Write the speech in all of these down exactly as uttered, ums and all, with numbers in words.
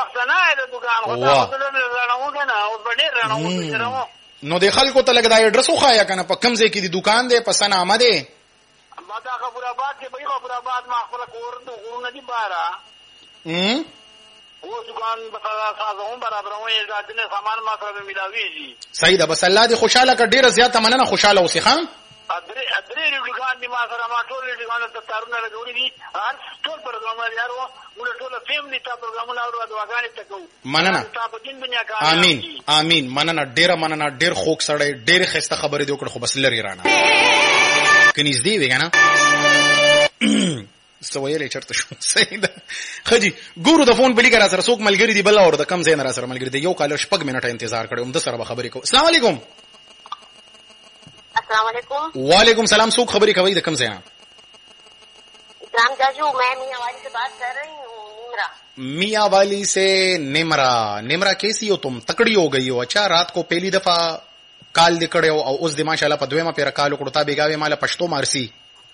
وخت نه د دکان خو دا خپل رانو کنه او بډې رانو رانو نو د خلکو ته لګدا ایډرس خو خایا کنه په کم ځای کې د دکان دی په سن آمده ما دا خبر آباد کې به خبر آباد ما خپل کور ته ورونه دي بارا هم او دکان په تاسو هم برابر وې دا دنه سامان ما سره ملاويږي صحیح ده. بس الله دې خوشاله کړ، ډیره زیاته مننه، خوشاله اوسې خان. ادري ادري دکان دي ما سره ما ټول دکان ته تارونه لګولې دي هر ټول پروګرام یارو موږ ټول فیملی تا پروګرامونه اورو دواګانې تکو. مننه. امين امين. مننه، ډیره مننه، ډیر خوږ سړی، ډیر ښه خبرې دی وکړه، خو بس لري رانه کنيز دی وګنه سویلې چرته شو. صحیح ده خجی ګورو د فون بلی کرا سره څوک ملګری دی بل اور د کم زین را سره ملګری دی. یو کال شپږ منټه انتظار کړم د سره به خبرې کو. السلام علیکم. السلام علیکم. وعلیکم السلام. څوک خبرې کوي د کم زین؟ اسلام جاجو، میں میاں والی سے بات کر رہی ہوں. نمرا. میاں والی سے نمرا. نمرا کیسی ہو تم؟ تکڑی ہو گئی ہو. اچھا رات کو پہلی دفعہ کال دکڑے ہو او اوس د ماشاءالله په دویمه پیر کال وکړو بیگاوی مال پښتو مارسی.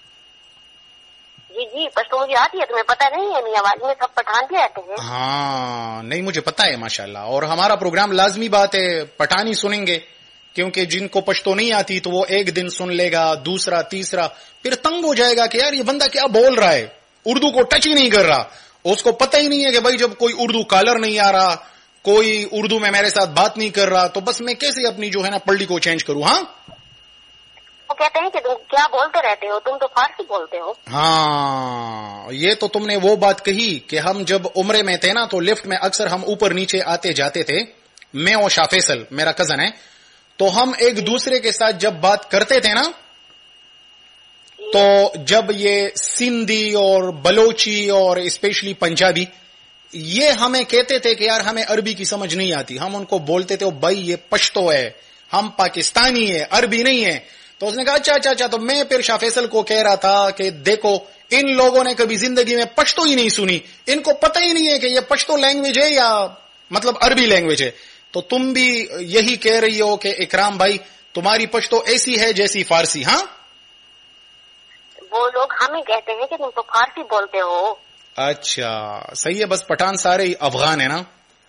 جی جی پشتو مجھے آتی ہے، تمہیں پتہ نہیں ہے میاں والی میں سب پٹھان بھی آتے ہیں. ہاں نہیں مجھے پتا ہے ماشاءاللہ، اور ہمارا پروگرام لازمی بات ہے پٹھانی سنیں گے، کیونکہ جن کو پشتو نہیں آتی تو وہ ایک دن سن لے گا، دوسرا تیسرا پھر تنگ ہو جائے گا کہ یار یہ بندہ کیا بول رہا ہے، اردو کو ٹچ ہی نہیں کر رہا. اس کو پتہ ہی نہیں ہے کہ بھائی جب کوئی اردو کالر نہیں آ رہا، کوئی اردو میں میرے ساتھ بات نہیں کر رہا، تو بس میں کیسے اپنی جو ہے نا پلڑی کو چینج کروں. ہاں وہ کہتے ہیں کہ تم کیا بولتے رہتے ہو، تم تو فارسی بولتے ہو. ہاں یہ تو تم نے وہ بات کہی کہ ہم جب عمرے میں تھے نا تو لفٹ میں اکثر ہم اوپر نیچے آتے جاتے تھے، میں اور شاہ فیصل میرا کزن ہے، تو ہم ایک دوسرے کے ساتھ جب بات کرتے تھے نا تو جب یہ سندھی اور بلوچی اور اسپیشلی پنجابی یہ ہمیں کہتے تھے کہ یار ہمیں عربی کی سمجھ نہیں آتی، ہم ان کو بولتے تھے بھائی یہ پشتو ہے، ہم پاکستانی ہے، عربی نہیں ہے. تو اس نے کہا اچھا اچھا اچھا. تو میں پھر شاہ فیصل کو کہہ رہا تھا کہ دیکھو ان لوگوں نے کبھی زندگی میں پشتو ہی نہیں سنی، ان کو پتہ ہی نہیں ہے کہ یہ پشتو لینگویج ہے یا مطلب عربی لینگویج ہے. تو تم بھی یہی کہہ رہی ہو کہ اکرام بھائی تمہاری پشتو ایسی ہے جیسی فارسی. ہاں وہ لوگ ہمیں کہتے ہیں کہ تم تو فارسی بولتے ہو. اچھا صحیح ہے. بس پٹھان سارے افغان ہیں نا،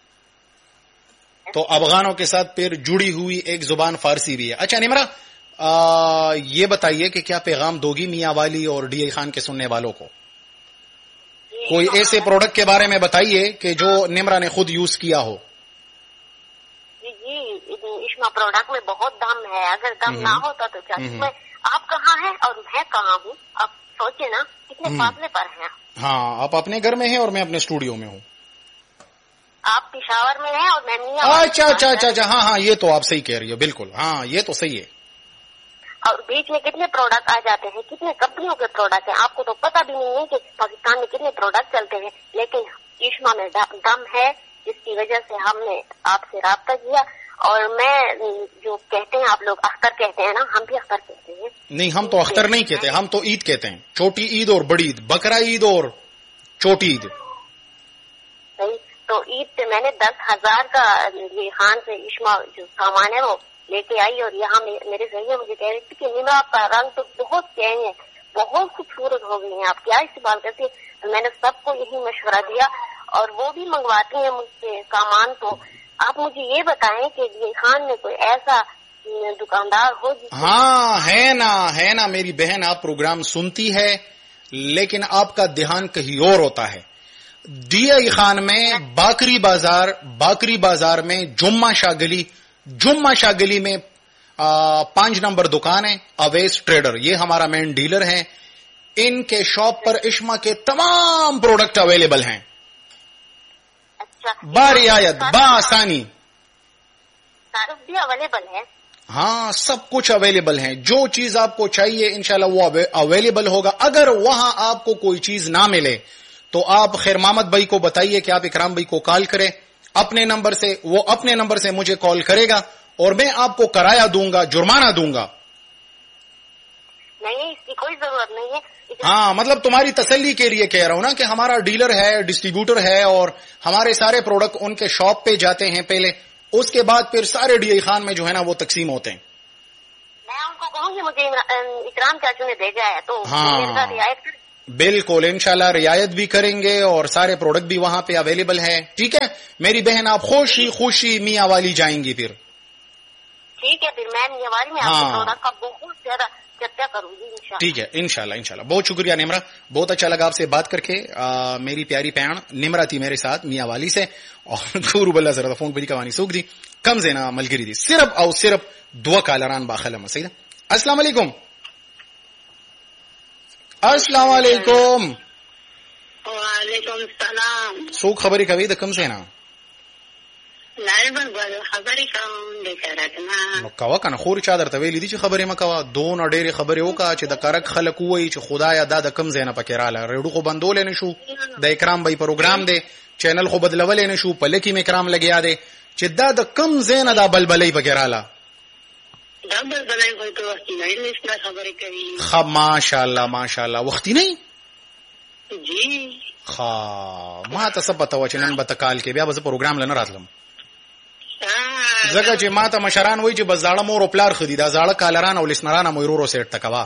تو افغانوں کے ساتھ پھر جڑی ہوئی ایک زبان فارسی بھی ہے. اچھا نمرا آ, یہ بتائیے کہ کیا پیغام دو گی میاں والی اور ڈی اے خان کے سننے والوں کو؟ کوئی ایسے پروڈکٹ کے بارے میں بتائیے کہ جو نمرا نے خود یوز کیا ہو. جی جی اشما پروڈکٹ میں بہت دم ہے، اگر دم نہ ہوتا تو کیا. میں آپ کہاں ہیں اور میں کہاں ہوں، آپ سوچے نا کتنے فاصلے پر ہیں. ہاں آپ اپنے گھر میں ہیں اور میں اپنے اسٹوڈیو میں ہوں. آپ پشاور میں ہیں اور میں میاں. اچھا اچھا اچھا اچھا ہاں ہاں یہ تو آپ صحیح کہہ رہی ہو، بالکل ہاں یہ تو صحیح ہے. اور بیچ میں کتنے پروڈکٹ آ جاتے ہیں، کتنے کمپنیوں کے پروڈکٹ ہیں، آپ کو تو پتہ بھی نہیں ہے کہ پاکستان میں کتنے پروڈکٹ چلتے ہیں. لیکن اشما میں دم ہے، جس کی وجہ سے ہم نے آپ سے رابطہ کیا. اور میں جو کہتے ہیں آپ لوگ اختر کہتے ہیں نا، ہم بھی اختر کہتے ہیں. نہیں ہم تو اختر نہیں کہتے، ہم تو عید کہتے ہیں، چھوٹی عید اور بڑی عید، بکرا عید اور چھوٹی عید. صحیح. تو عید سے میں نے دس ہزار کا یہ خان سے اشما جو سامان ہے وہ لے کے آئی، اور یہاں میرے ذریعے مجھے کہہ رہی تھی کہ نیما آپ کا رنگ تو بہت چینج ہے، بہت خوبصورت ہو گئی ہیں آپ، کیا استعمال کرتی ہے. تو میں نے سب کو یہی مشورہ دیا اور وہ بھی منگواتی ہیں مجھ سے سامان. تو آپ مجھے یہ بتائیں کہ یہ خان میں کوئی ایسا دکاندار ہو جس. ہاں ہے نا ہے نا میری بہن، آپ پروگرام سنتی ہے لیکن آپ کا دھیان کہیں اور ہوتا ہے. ڈی اے خان میں باکری بازار باکری بازار میں جمعہ شاہ گلی جمعہ شاہ گلی میں پانچ نمبر دکان ہے اویس ٹریڈر، یہ ہمارا مین ڈیلر ہے. ان کے شاپ پر اشما کے تمام پروڈکٹ اویلیبل ہیں بارعایت بآسانی. تعارف بھی اویلیبل ہے. ہاں سب کچھ اویلیبل ہے، جو چیز آپ کو چاہیے انشاءاللہ وہ اویلیبل ہوگا. اگر وہاں آپ کو کوئی چیز نہ ملے تو آپ خیر محمد بھائی کو بتائیے کہ آپ اکرام بھائی کو کال کریں اپنے نمبر سے، وہ اپنے نمبر سے مجھے کال کرے گا اور میں آپ کو کرایہ دوں گا، جرمانہ دوں گا. نہیں اس کی کوئی ضرورت نہیں ہے. ہاں مطلب تمہاری تسلی کے لیے کہہ رہا ہوں نا کہ ہمارا ڈیلر ہے، ڈسٹریبیوٹر ہے، اور ہمارے سارے پروڈکٹ ان کے شاپ پہ جاتے ہیں پہلے، اس کے بعد پھر سارے ڈی اے خان میں جو ہے نا وہ تقسیم ہوتے ہیں. میں ان کو کہوں گی مجھے اکرام چاچو نے بھیجا ہے تو ہاں बिल्कुल, इंशाल्लाह रियायत भी करेंगे और सारे प्रोडक्ट भी वहां पे अवेलेबल है। ठीक है मेरी बहन, आप खुशी खुशी मियाँ वाली जाएंगी फिर? ठीक है, फिर मैं मियाँ वाली में आपके प्रोडक्ट का बहुत ज्यादा चर्चा करूंगी इंशाल्लाह। ठीक है, इंशाल्लाह इंशाल्लाह। बहुत शुक्रिया निमरा, बहुत अच्छा लगा आपसे बात करके। आ, मेरी प्यारी पैण निमरा थी मेरे साथ मियाँ वाली से, और गुरु बल्ला जरा फोन पर कहानी सूख दी कम से ना मलगिरी दी सिर्फ और सिर्फ दुआ कालरान बाखलम। सही ना? अस्सलाम वालेकुम। अस्सलाम वालेकुम। वालेकुम सलाम। सो खबरी कभी द कम से ना खबरी कवा कन खोर चादर तवेली दी खबरे मकवा दोन ډېرې خبرې وکا چې د کرک خلک وای چې خدایا دا د کم زینه پکې رااله ریډو خو بندول نه شو د اکرام بای پروګرام دی چینل خو بدلول نه شو پلکی می اکرام لګیا دی چې دا د کم زینه دا بلبلې پکې رااله دا بلبلې کوي ته وختي نه نشته خبرې کوي. خ ماشاءالله ماشاءالله وختي نه جی. خا ما ته څه پته و چې نن به تکال کې بیا به پروګرام لنه راتلم زګه چې ما ته مشران وای چې بس زاړه مور او پلار خدي دا زاړه کالران او لسنران مې ورورو سیټ تکوا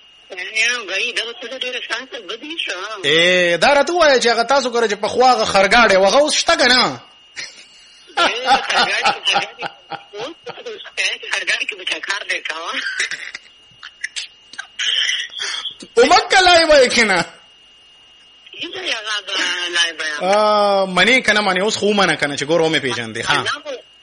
اے دا راته وای چې هغه تاسو کړه چې په خواغه خرګاړې وغه اوس شته کنه ومکلای وای کنه ا منی کنه منی اوس خو منه کنه چې ګورو مې پیژن دي ها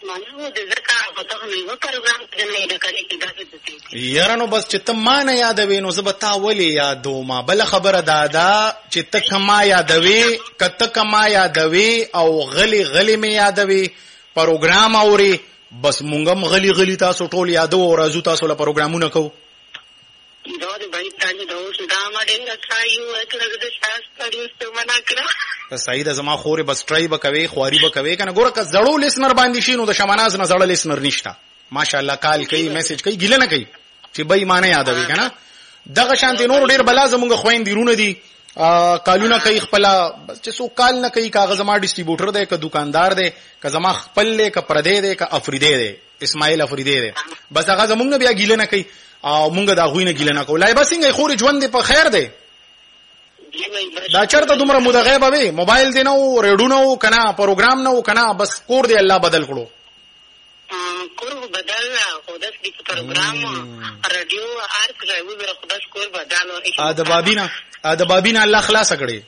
یارانو بس چې ته ما نه یادوي نو زه به تا ولې یادو ما بل خبره دادا چې ته کما یادوي کته کما یادوي او غلی غلی می یادوي پروګرام اوري بس مونږم غلی غلی تاسو ټول یادو او راځو تاسو له پروګرامونه کو دا د باندې تاسو دا اوس دا ما ډېر ځایو اکرغه د شاس پړیو څه منا کړه سعید زما خوري بس ټرای بکوي خواري بکوي کنه ګوره که زړو لیسنر باندې شي نو د شمناز نه زړل لیسنر نشتا ماشاءالله کال کوي میسج کوي ګیله نه کوي چې بای معنی یادوي کنه دغه شانتي نور ډېر بلا زمونږ خويند دیرونه دي کالونه کوي خپل چې سو کال نه کوي کاغذ ما ډیسټریبیوټر دی که دکاندار دی که زما خپل له که پردې دی که افریدی دی اسماعیل افریدی دی بس هغه زمونږ بیا ګیله نه کوي او مونږ دا غوینه ګیله نه کوو لای بس څنګه خوري ژوند په خیر دی دا چرته دومره موده غیب وي موبایل دی نو ریډو نو کنه پروګرام نو کنه بس کور دی الله بدل کړو کور بدل خودس دی پروګرام رادیو ار کړو به خودس کور بدل ا د بابینا ا د بابینا الله خلاص کړي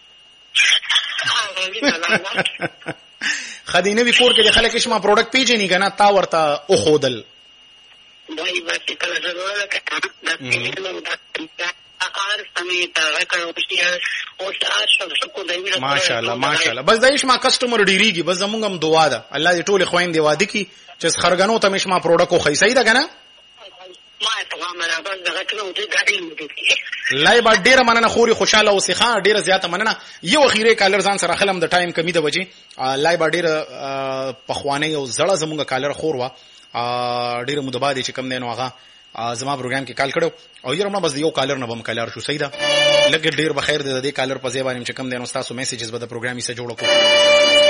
خدینه وی کور کې د خلک شمه پروډکټ پیژنې کنه تا ورته او خودل دای بس کله ضرورت ده ماشاءالله ماشاءالله بس دایښ ما کسٹمر ډیریږي بس زمونږ هم دعا ده الله دې ټول خويندې واده کی چې خرګنو ته مش ما پروډکټ خو صحیح ده کنه ما ته ما بس دغه ټول دې غاډي مودي لای با ډیره مننه خوري خوشاله او سخه ډیره زیاته مننه یو اخیره کالر ځان سره خلم د ټایم کمی د وجې لای با ډیره پخوانی او زړه زمونږ کالر خور وا ډیره مدبادي چې کم دینو هغه زما پروګرام کې کال کړو او یره ما بس یو کالر نه بم کالر شو صحیح ده لګ ډیر بخیر ده د دې کالر په ځای باندې چې کم دینو تاسو میسجز به د پروګرامي سره جوړ کړو